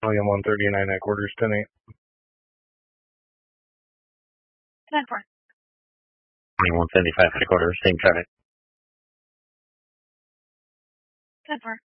William 139 at quarters tonight. 10-4. 2175 at quarters, same traffic. 10-4.